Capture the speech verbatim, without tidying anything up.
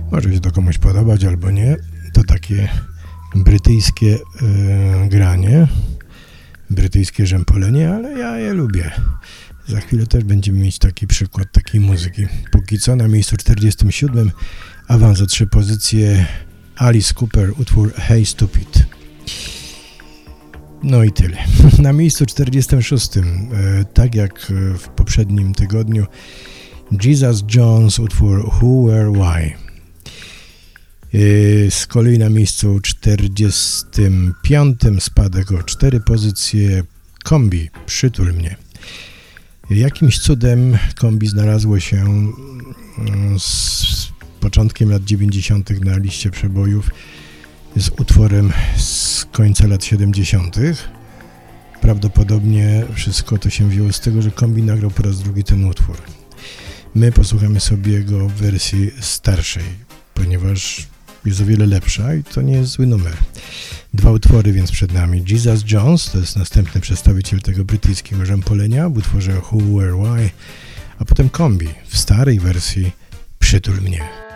Może się to komuś podobać albo nie. To takie brytyjskie e, granie, brytyjskie rzępolenie, ale ja je lubię. Za chwilę też będziemy mieć taki przykład takiej muzyki. Póki co na miejscu czterdziestym siódmym awans o trzy pozycje Alice Cooper, utwór Hey Stupid. No i tyle. Na miejscu czterdziestym szóstym, e, tak jak w poprzednim tygodniu, Jesus Jones, utwór Who, Where, Why. E, z kolei na miejscu czterdziestym piątym spadek o cztery pozycje Kombi, Przytul mnie. Jakimś cudem Kombi znalazło się z początkiem lat dziewięćdziesiątych na liście przebojów z utworem z końca lat siedemdziesiątych. Prawdopodobnie wszystko to się wzięło z tego, że Kombi nagrał po raz drugi ten utwór. My posłuchamy sobie jego w wersji starszej, ponieważ jest o wiele lepsza i to nie jest zły numer. Dwa utwory więc przed nami. Jesus Jones, to jest następny przedstawiciel tego brytyjskiego rzępolenia w utworze Who, Where, Why, a potem Kombi w starej wersji Przytul mnie.